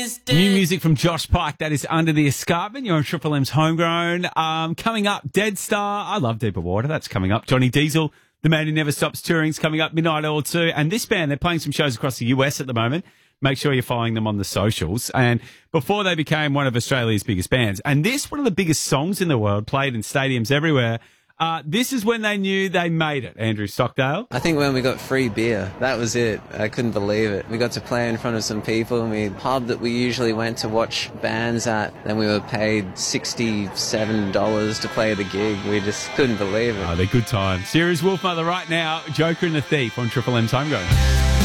New music from Josh Pike. That is Under the Escarpment. You're on Triple M's Homegrown. Coming up, Dead Star. I love Deeper Water. That's coming up. Johnny Diesel, the man who never stops touring, is coming up. Midnight Oil 2. And this band, they're playing some shows across the US at the moment. Make sure you're following them on the socials. And before they became one of Australia's biggest bands, and this, one of the biggest songs in the world, played in stadiums everywhere. This is when they knew they made it, Andrew Stockdale. I think when we got free beer, that was it. I couldn't believe it. We got to play in front of some people, and we pub that we usually went to watch bands at, then we were paid $67 to play the gig. We just couldn't believe it. Oh, they're good times. Here is Wolfmother right now, Joker and the Thief on Triple M's Homegrown.